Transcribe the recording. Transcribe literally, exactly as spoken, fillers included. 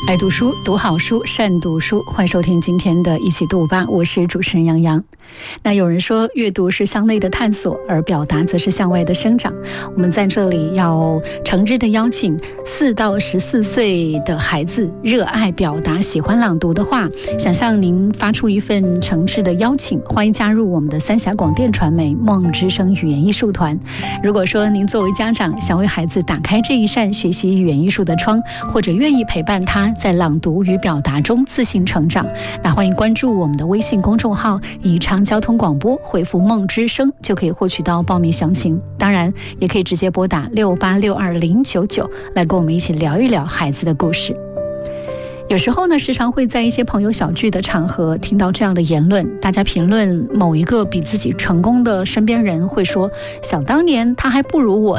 爱读书，读好书，善读书。欢迎收听今天的一起读吧，我是主持人杨洋。那有人说，阅读是向内的探索，而表达则是向外的生长。我们在这里要诚挚的邀请四到十四岁的孩子，热爱表达、喜欢朗读的话，想向您发出一份诚挚的邀请，欢迎加入我们的三峡广电传媒梦之声语言艺术团。如果说您作为家长想为孩子打开这一扇学习语言艺术的窗，或者愿意陪伴他在朗读与表达中自信成长，那欢迎关注我们的微信公众号宜昌交通广播，回复梦之声就可以获取到报名详情。当然也可以直接拨打六八六二零九九来跟我们一起聊一聊孩子的故事。有时候呢，时常会在一些朋友小聚的场合听到这样的言论，大家评论某一个比自己成功的身边人，会说想当年他还不如我